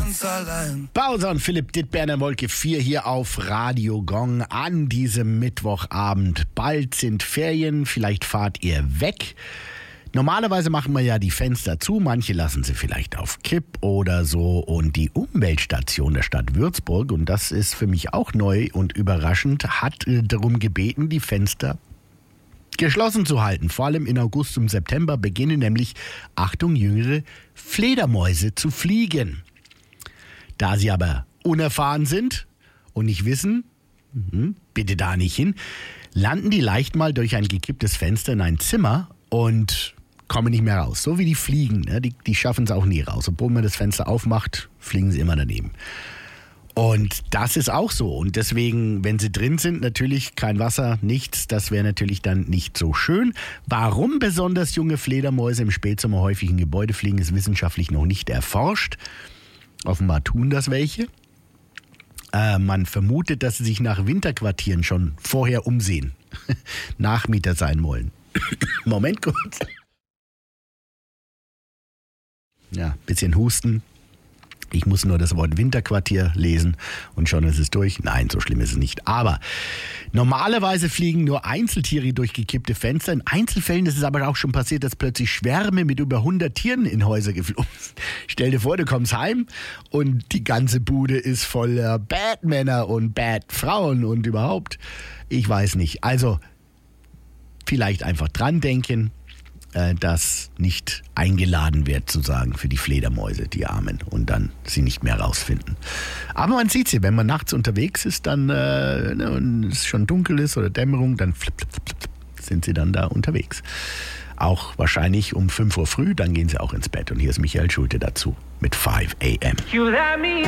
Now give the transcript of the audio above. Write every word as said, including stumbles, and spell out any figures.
ganz allein. Bowser und Philipp Dittberner, Wolke vier hier auf Radio Gong an diesem Mittwochabend. Bald sind Ferien, vielleicht fahrt ihr weg. Normalerweise machen wir ja die Fenster zu, manche lassen sie vielleicht auf Kipp oder so. Und die Umweltstation der Stadt Würzburg, und das ist für mich auch neu und überraschend, hat äh, darum gebeten, die Fenster geschlossen zu halten. Vor allem in August und September beginnen nämlich, Achtung, jüngere Fledermäuse zu fliegen. Da sie aber unerfahren sind und nicht wissen, bitte da nicht hin, landen die leicht mal durch ein gekipptes Fenster in ein Zimmer und kommen nicht mehr raus. So wie die Fliegen, ne? die, die schaffen es auch nie raus. Obwohl man das Fenster aufmacht, fliegen sie immer daneben. Und das ist auch so. Und deswegen, wenn sie drin sind, natürlich kein Wasser, nichts. Das wäre natürlich dann nicht so schön. Warum besonders junge Fledermäuse im Spätsommer häufig in Gebäude fliegen, ist wissenschaftlich noch nicht erforscht. Offenbar tun das welche. Äh, man vermutet, dass sie sich nach Winterquartieren schon vorher umsehen. Nachmieter sein wollen. Moment kurz. Ja, bisschen husten. Ich muss nur das Wort Winterquartier lesen und schon ist es durch. Nein, so schlimm ist es nicht. Aber normalerweise fliegen nur Einzeltiere durch gekippte Fenster. In Einzelfällen ist es aber auch schon passiert, dass plötzlich Schwärme mit über hundert Tieren in Häuser geflogen sind. Stell dir vor, du kommst heim und die ganze Bude ist voller Batmänner und Batfrauen und überhaupt. Ich weiß nicht. Also vielleicht einfach dran denken, dass nicht eingeladen wird, sozusagen, für die Fledermäuse, die Armen, und dann sie nicht mehr rausfinden. Aber man sieht sie, wenn man nachts unterwegs ist, dann, äh, ne, und es schon dunkel ist oder Dämmerung, dann flip, flip, flip, flip, sind sie dann da unterwegs. Auch wahrscheinlich um fünf Uhr früh, dann gehen sie auch ins Bett. Und hier ist Michael Schulte dazu mit five a.m.